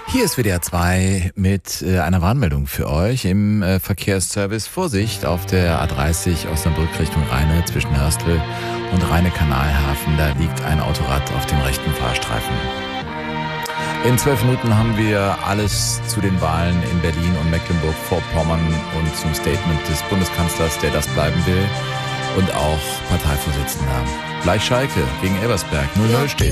Hier ist WDR 2 mit einer Warnmeldung für euch im Verkehrsservice. Vorsicht auf der A30 Osnabrück Richtung Rheine zwischen Hörstel und Rheine-Kanalhafen. Da liegt ein Autorad auf dem rechten Fahrstreifen. In 12 Minuten haben wir alles zu den Wahlen in Berlin und Mecklenburg-Vorpommern und zum Statement des Bundeskanzlers, der das bleiben will, und auch Parteivorsitzender. Gleich Schalke gegen Elversberg 0-0 steht.